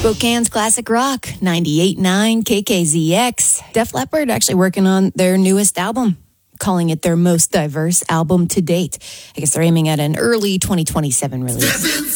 Spokane's Classic Rock, 98.9 KKZX. Def Leppard actually working on their newest album, calling it their most diverse album to date. I guess they're aiming at an early 2027 release.